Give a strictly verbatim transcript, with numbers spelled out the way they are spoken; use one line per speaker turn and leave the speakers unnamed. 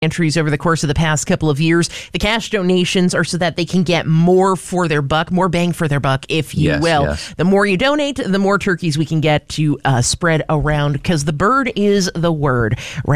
entries over the course of the past couple of years. The cash donations are so that they can get more for their buck, more bang for their buck, if you
yes,
will.
Yes.
The more you donate, the more turkeys we can get to uh, spread around, because the bird is the word.